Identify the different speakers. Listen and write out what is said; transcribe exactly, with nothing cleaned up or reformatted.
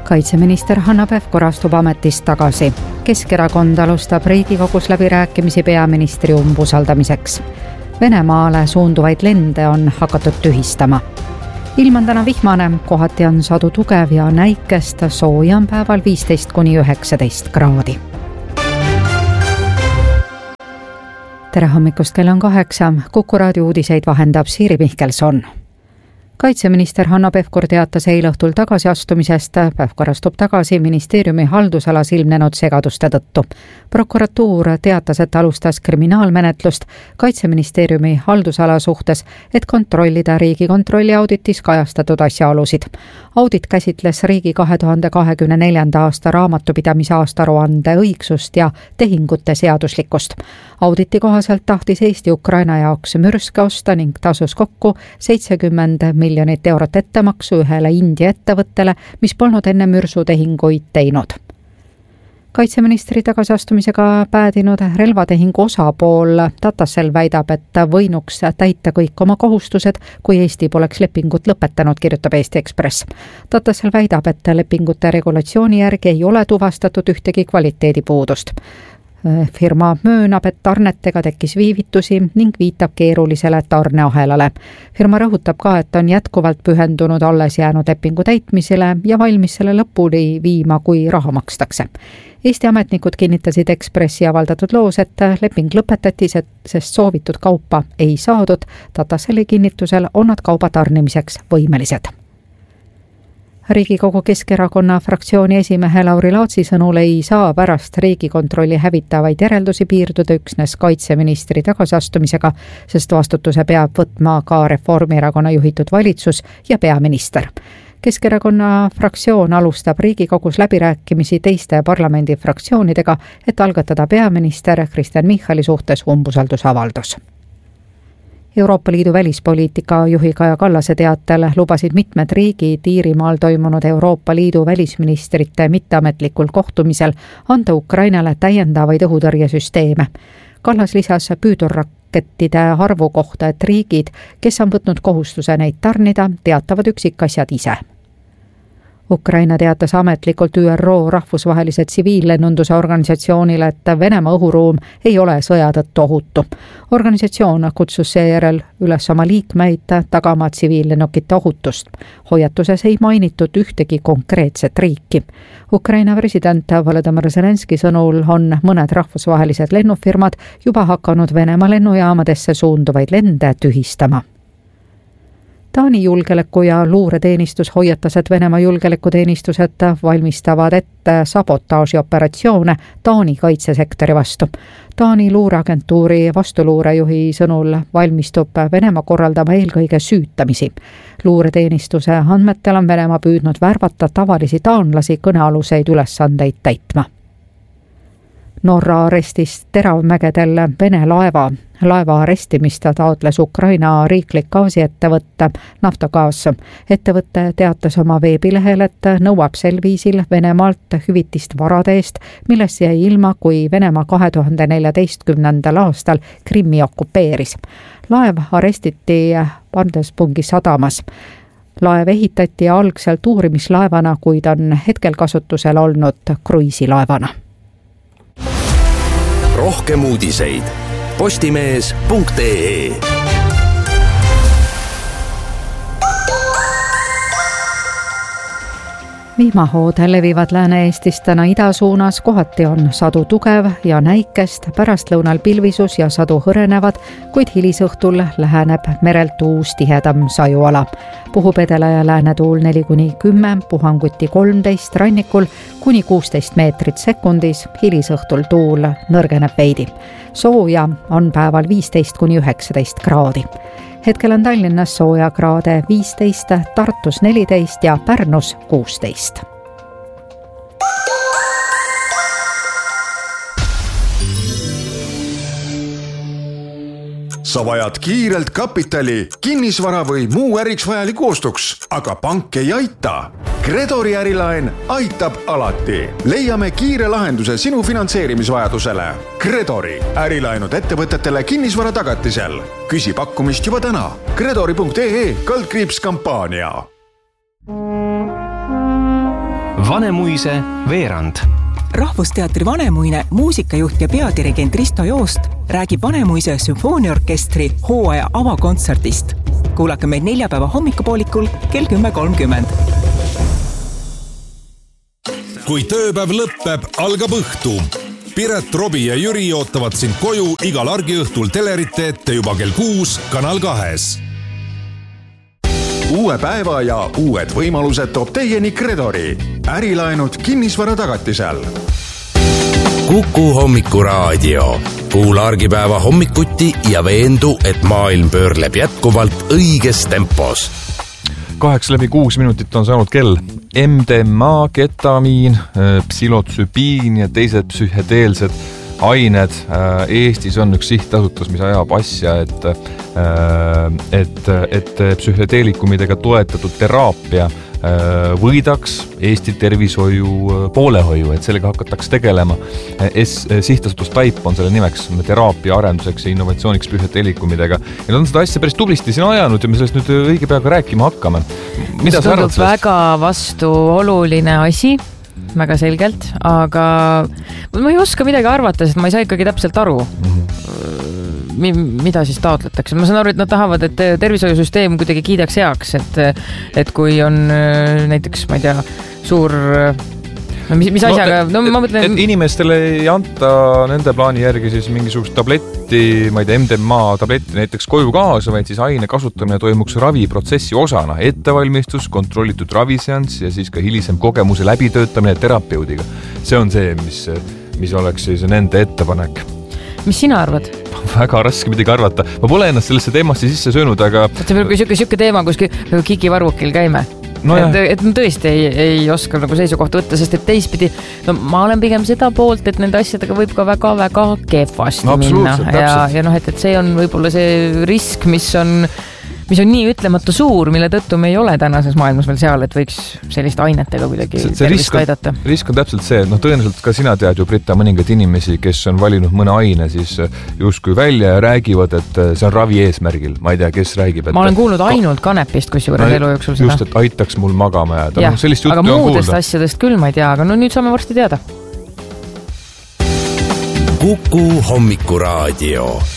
Speaker 1: Kaitseminister Hanno Pevkur astub ametist tagasi. Keskerakond alustab Riigikogus läbirääkimisi peaministri umbusaldamiseks. Venemaale suunduvaid lende on hakatud tühistama. Ilm on täna vihmane, kohati on sadu tugev ja näikest, sooja on päeval viisteist kuni üheksateist kraadi. Tere hommikust, kell on kaheksa. Kuku raadio uudiseid vahendab Siiri Mihkelson. Kaitseminister Hanno Pevkur teatas eilõhtul tagasiastumisest. Pevkur astub tagasi ministeeriumi haldusalas ilmnenud segaduste tõttu. Prokuratuur teatas, et alustas kriminaalmenetlust Kaitseministeeriumi haldusala suhtes, et kontrollida Riigikontrolli auditis kajastatud asjaolusid. Audit käsitles riigi kahe tuhande kahekümne neljanda aasta raamatupidamise aastaaruande õigsust ja tehingute seaduslikkust. Auditi kohaselt tahtis Eesti Ukraina jaoks mürske osta ning tasus kokku seitsekümmend miljonit eurot ettemaksu ühele India ettevõttele, mis polnud enne mürsutehinguid teinud. Kaitseministri tagasiastumisega päädinud relvatehingu osapool Tatasel väidab, et võinuks täita kõik oma kohustused, kui Eesti poleks lepingut lõpetanud, kirjutab Eesti Ekspress. Tatasel väidab, et lepingute regulatsiooni järgi ei ole tuvastatud ühtegi kvaliteedipuudust. Firma möönab, et tarnetega tekkis viivitusi ning viitab keerulisele tarneahelale. Firma rõhutab ka, et on jätkuvalt pühendunud alles jäänud lepingu täitmisele ja valmis selle lõpuni viima, kui raha makstakse. Eesti ametnikud kinnitasid Ekspressi avaldatud loos, et leping lõpetati, sest soovitud kaupa ei saadud. Tataseli kinnitusel on nad kauba tarnimiseks võimelised. Riigikogu Keskerakonna fraktsiooni esimehe Lauri Laatsi sõnul ei saa pärast Riigikontrolli hävitavaid järeldusi piirduda üksnes kaitseministri tagasiastumisega, sest vastutuse peab võtma ka Reformierakonna juhitud valitsus ja peaminister. Keskerakonna fraktsioon alustab Riigikogus läbirääkimisi teiste parlamendi fraktsioonidega, et algatada peaminister Kristen Michali suhtes umbusaldusavaldus. Euroopa Liidu välispoliitika juhi Kaja Kallase teatel lubasid mitmed riigid Iirimaal toimunud Euroopa Liidu välisministrite mitteametlikul kohtumisel anda Ukrainale täiendavaid õhutõrjesüsteeme. Kallas lisas püüdurrakettide arvu kohta, et riigid, kes on võtnud kohustuse neid tarnida, teatavad üksikasjad ise. Ukraina teatas ametlikult Ü R O rahvusvahelise tsiviillennunduse organisatsioonile, et Venemaa õhuruum ei ole sõja tõttu ohutu. Organisatsioon kutsus seejärel üles oma liikmeid tagama tsiviillennukite ohutust. Hoiatuses ei mainitud ühtegi konkreetset riiki. Ukraina president Volodymyr Zelenski sõnul on mõned rahvusvahelised lennufirmad juba hakanud Venemaa lennujaamadesse suunduvaid lende tühistama. Taani julgeoleku- ja luureteenistus hoiatas, et Venemaa julgeolekuteenistused valmistavad ette sabotaažioperatsioone Taani kaitsesektori vastu. Taani luureagentuuri vastuluurejuhi sõnul valmistub Venemaa korraldama eelkõige süütamisi. Luureteenistuse andmetel on Venemaa püüdnud värvata tavalisi taanlasi kõnealuseid ülesandeid täitma. Norra arestis teravmägedel Vene laeva. Laeva arestimist taotles Ukraina riiklik gaasiettevõtte Naftogaz. Ettevõtte teatas oma veebilehel, et nõuab sel viisil Venemaalt hüvitist varade eest, millest jäi ilma, kui Venemaa kahe tuhande neljateistkümnendal aastal Krimmi okupeeris. Laev arestiti Pandespungi sadamas. Laev ehitati algselt uurimislaevana, kuid on hetkel kasutusel olnud kruiisilaevana.
Speaker 2: Rohkem uudiseid postimees punkt ee.
Speaker 1: Vihmahood levivad Lääne-Eestist täna ida suunas, kohati on sadu tugev ja näikest, pärastlõunal pilvisus ja sadu hõrenevad, kuid hilisõhtul läheneb merelt uus tihedam sajuala. Puhub edela ja läänetuul neli kuni kümme, puhanguti kolmteist, rannikul kuni kuusteist meetrit sekundis, hilisõhtul tuul nõrgeneb veidi. Sooja on päeval viisteist kuni üheksateist kraadi. Hetkel on Tallinnas sooja kraade viisteist, Tartus neliteist ja Pärnus kuusteist.
Speaker 3: Sa vajad kiirelt kapitali, kinnisvara või muu äriks vajaliku ostuks, aga pank ei aita. Credori ärilaen aitab alati. Leiame kiire lahenduse sinu finantseerimisvajadusele. Credori ärilaenud ettevõtetele kinnisvara tagatisel. Küsi pakkumist juba täna. Credori punkt ee kaldkriips kampaania.
Speaker 2: Vanemuise veerand.
Speaker 4: Rahvusteatri Vanemuine muusikajuht ja peadirigent Risto Joost räägib Vanemuise sümfooniaorkestri hooaja avakontserdist. Kuulake meid neljapäeva hommikupoolikul kell kümme kolmkümmend.
Speaker 5: Kui tööpäev lõppeb, algab õhtu. Piret, Robi ja Jüri ootavad sind koju igal argiõhtul telerite ette juba kell kuus Kanal kahes.
Speaker 3: Uue päeva ja uued võimalused toob teieni Credori. Ärilaenud kinnisvara tagatisel.
Speaker 2: Kuku hommikuraadio. Kuula argipäeva hommikuti ja veendu, et maailm pöörleb jätkuvalt õiges tempos.
Speaker 6: Kaheks läbi kuus minutit on saanud kell. M D M A, ketamiin, psilotsübiin ja teised psühhedeelsed ained. Eestis on üks sihtasutus, mis ajab asja, et, et, et psühhedeelikumidega toetatud teraapia võidaks Eesti tervishoiu poolehoiu, et sellega hakatakse tegelema. S, sihtasutus Taip on selle nimeks teraapia arenduseks ja innovatsiooniks psühhedeelikumidega. Ja nad on seda asja päris tublisti siin ajanud ja me sellest nüüd õige peaga rääkima hakkame. Mida sa arvad sellest?
Speaker 7: Väga vastuoluline asi, väga selgelt, aga ma ei oska midagi arvata, sest ma ei saa ikkagi täpselt aru. Mm-hmm. mida siis taotletakse. Ma saan aru, et nad tahavad, et tervishoiusüsteem kuidagi kiidaks heaks, et, et kui on näiteks, ma ei tea, suur, no mis, mis asjaga, no, no ma mõtlen...
Speaker 6: Et inimestele ei anta nende plaani järgi siis mingisugust tabletti, ma ei tea, M D M A tabletti näiteks koju kaasa, vaid siis aine kasutamine toimuks raviprotsessi osana, ettevalmistus, kontrollitud raviseanss ja siis ka hilisem kogemuse läbitöötamine terapeudiga. See on see, mis, mis oleks siis nende ettepanek.
Speaker 7: Mis sina arvad?
Speaker 6: Väga raske midagi arvata. Ma pole ennast sellesse teemasse sisse söönud, aga...
Speaker 7: See on siuke, siuke teema, kus Kiki Varvukil käime. No et, et ma tõesti ei, ei oska nagu seisukohta võtta, sest et teistpidi, no ma olen pigem seda poolt, et nende asjadega võib ka väga-väga kehvasti no, minna. Ja, ja noh, et, et see on võib-olla see risk, mis on... mis on nii ütlemata suur, mille tõttu me ei ole tänases maailmas veel seal, et võiks sellist ainetega kuidagi see, see tervist aidata.
Speaker 6: Risk on täpselt see, no tõenäoliselt ka sina tead ju, Brita, mõningad inimesi, kes on valinud mõne aine, siis justkui välja ja räägivad, et see on ravi eesmärgil. Ma ei tea, kes räägib. Et...
Speaker 7: Ma olen kuulnud ainult kanepist, kus juures no, elu jooksul seda.
Speaker 6: Just, et aitaks mul magama jääda.
Speaker 7: Ja, no, aga muudest kuulda. Asjadest küll ma ei tea, aga no nüüd saame varsti teada.
Speaker 2: Kuku hommikuraadio.